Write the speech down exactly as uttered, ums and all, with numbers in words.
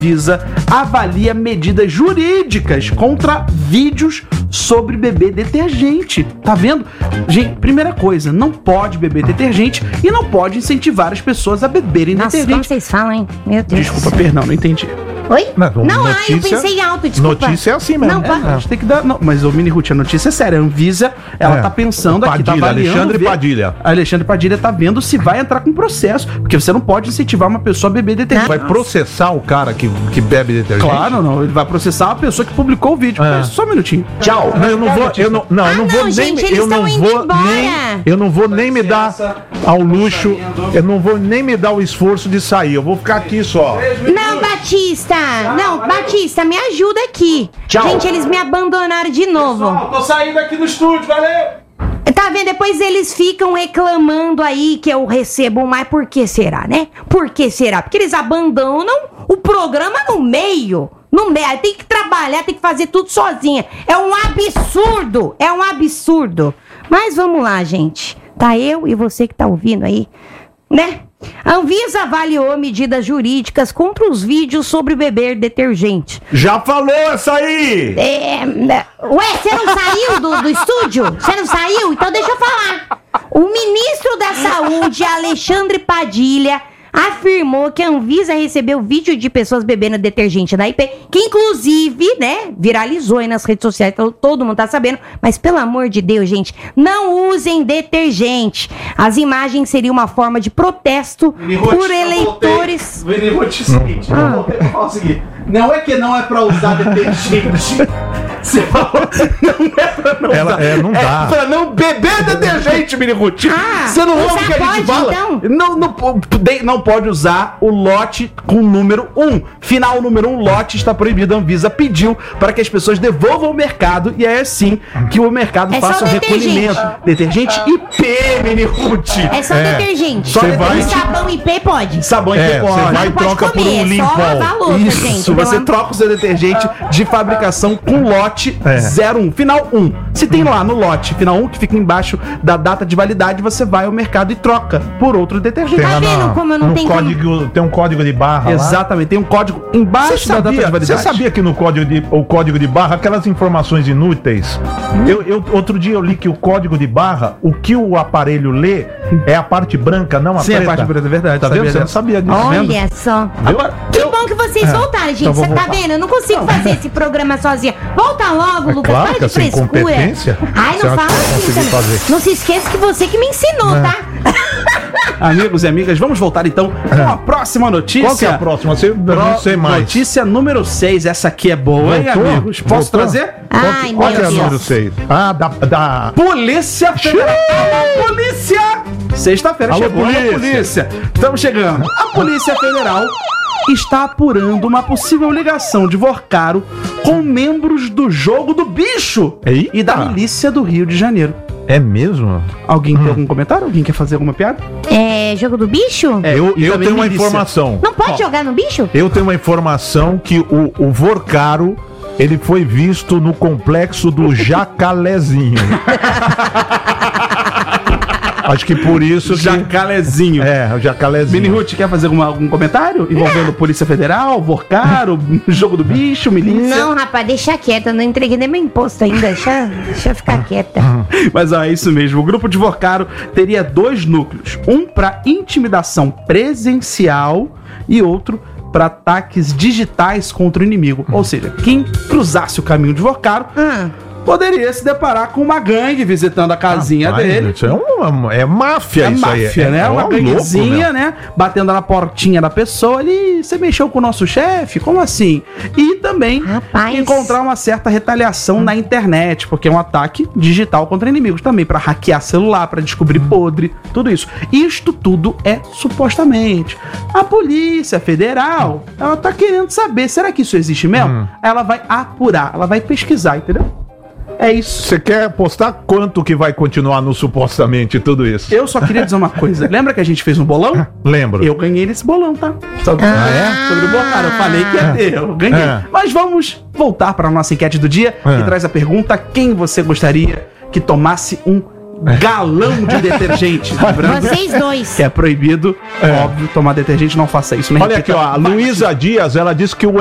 Anvisa avalia medidas jurídicas contra vídeos sobre beber detergente. Tá vendo? Gente, primeira coisa, não pode beber detergente e não pode incentivar as pessoas a beberem Nossa, detergente. como vocês falam, hein? Meu Deus. Desculpa, perdão, não entendi. Oi? Não, Não, ah, eu notícia- pensei alto, desculpa. Notícia é assim mesmo. Não, É, pode. a gente tem que dar. Não, mas o Mini Ruth, a notícia é séria. A Anvisa, ela É. tá pensando aqui, tá Padilha, avaliando. Alexandre ver- Padilha. Alexandre Padilha tá vendo se vai entrar com processo. Porque você não pode incentivar uma pessoa a beber detergente. Vai processar o cara que, que bebe detergente? Claro, não. Ele vai processar a pessoa que publicou o vídeo. É. Mas só um minutinho. Tchau. Não, eu não vou, eu não, não, eu Ah, não não, vou nem, gente, eles eu não estão indo vou embora. nem, eu não vou nem me dar ao luxo, eu não vou nem me dar o esforço de sair, eu vou ficar aqui só. Não, Batista! Não, Batista, me ajuda aqui. Tchau. Gente, eles me abandonaram de novo. Tô saindo aqui do estúdio, valeu! Tá vendo? Depois eles ficam reclamando aí que eu recebo mais. Por que será, né? Por que será? Porque eles abandonam o programa no meio. No meio. Aí tem que trabalhar, tem que fazer tudo sozinha. É um absurdo. É um absurdo. Mas vamos lá, gente. Tá eu e você que tá ouvindo aí, né? A Anvisa avaliou medidas jurídicas contra os vídeos sobre beber detergente. Já falou essa aí! É, né? Ué, você não saiu do, do estúdio? Você não saiu? Então deixa eu falar. O ministro da Saúde, Alexandre Padilha, afirmou que a Anvisa recebeu vídeo de pessoas bebendo detergente na I P, que inclusive, né, viralizou aí nas redes sociais, então todo mundo tá sabendo, mas pelo amor de Deus, gente, não usem detergente. As imagens seriam uma forma de protesto por eleitores. Vini Ruth, seguinte, eu voltei pra falar o seguinte. Não é que não é pra usar detergente. Você falou, não é pra não Ela- usar. é, não dá. É pra não beber detergente, Mini Ruth. Ah, Você não ouve usar o que a gente pode, fala? então? Não, não, po- de- não pode usar o lote com o número um. Final número um, lote está proibido. A Anvisa pediu para que as pessoas devolvam ao mercado e é assim que o mercado É só faça o detergente. recolhimento. Detergente I P, Mini Ruth. É só É. detergente. Só E vai- sabão I P pode. Sabão É, I P pode. você vai Mas e não pode troca por comer, um é só Limpol. lavar a louça, Isso, gente. você pelo am- troca o seu detergente de fabricação com lote É. zero um, final um. Se tem lá no lote final um, que fica embaixo da data de validade, você vai ao mercado e troca por outro detergente. Tem Tá lá vendo na- como eu não no tenho como- código, tem um código de barra lá. Exatamente, tem um código embaixo Você da data de sabia, validade. você sabia que no código de, o código de barra, aquelas informações inúteis, eu, eu- outro dia eu li que o código de barra, o que o aparelho lê é a parte branca, não a Sim, preta. a parte branca, é verdade. Tá sabia vendo? Você não dessa. sabia disso. vendo? Olha só. Agora, Que eu- bom que vocês É. voltaram, gente. Então Você vou tá voltar. vendo? Eu não consigo fazer esse programa sozinha. Volta logo, É Lucas. claro Para que de essa frescura. incompetência, Ai, você não acha fala que eu assim consegui também. fazer? Não se esqueça que você que me ensinou, É. tá? Amigos e amigas, vamos voltar então com a próxima notícia. Qual que é a próxima? Você, eu não sei mais. Notícia número seis. Essa aqui é boa, hein, Voltou? amigos? Posso Voltou? trazer? Ai, Qual meu que é o Deus. número seis? Ah, da... da... Polícia Federal. Alô, polícia! Sexta-feira Alô, chegou, polícia. alô, polícia. Estamos chegando. A Polícia Federal está apurando uma possível ligação de Vorcaro com membros do Jogo do Bicho Eita. e da milícia do Rio de Janeiro. É mesmo? Alguém tem algum comentário? Alguém quer fazer alguma piada? É jogo do bicho? É, eu e eu também tenho uma milícia. informação. Não pode jogar no bicho? Eu tenho uma informação que o, o Vorcaro, ele foi visto no complexo do Jacalézinho. Acho que por isso que... Jacalezinho. É, o Jacalézinho. Mini Ruth, quer fazer alguma- algum comentário envolvendo Polícia Federal, Vorcaro, Jogo do Bicho, milícia? Não, rapaz, deixa quieta. Eu não entreguei nem meu imposto ainda. Deixa, deixa eu ficar quieta. Mas ó, é isso mesmo. O grupo de Vorcaro teria dois núcleos. Um para intimidação presencial e outro para ataques digitais contra o inimigo. Ou seja, quem cruzasse o caminho de Vorcaro Hum. poderia se deparar com uma gangue visitando a casinha Rapaz, dele. Isso é, uma, é máfia, É isso aí. máfia, né? É Uma louco, ganguezinha, meu. né? Batendo na portinha da pessoa ali. Você mexeu com o nosso chefe? Como assim? E também Rapaz. encontrar uma certa retaliação na internet, porque é um ataque digital contra inimigos também, pra hackear celular, pra descobrir podre, tudo isso. Isto tudo é supostamente. A Polícia Federal, ela tá querendo saber, será que isso existe mesmo? Hum. Ela vai apurar, ela vai pesquisar, entendeu? É isso. Você quer apostar quanto que vai continuar no supostamente tudo isso? Eu só queria dizer uma coisa. Lembra que a gente fez um bolão? Lembro. Eu ganhei nesse bolão, tá? Sobre, Ah, é? sobre o Vorcaro. Eu falei que ia ter, eu ganhei. É. Mas vamos voltar para a nossa enquete do dia, É. que traz a pergunta: quem você gostaria que tomasse um galão de detergente. Lembrando Vocês dois. que é proibido, óbvio, tomar detergente, não faça isso. Nem Olha aqui, ó, a Luísa Dias, ela disse que o